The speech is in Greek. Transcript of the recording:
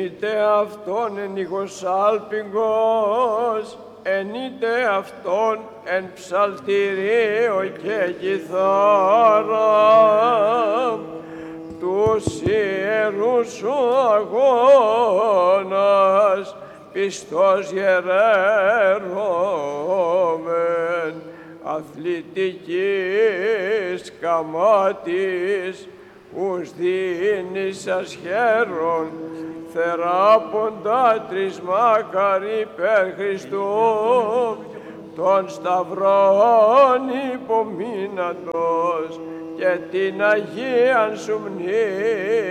είτε αυτόν εν ηγοσάλπιγγος, εν είτε αυτόν εν ψαλτηρίο και κιθάρα, τους ιερούς σου αγώνας, πιστός γεραίρομεν, αθλητικής καμάτης, ους δίνεις ασχέρον, θεράποντα τρισμάκαρη υπέρ Χριστού, των σταυρών υπομείνατος και την Αγίαν σου μνήμη.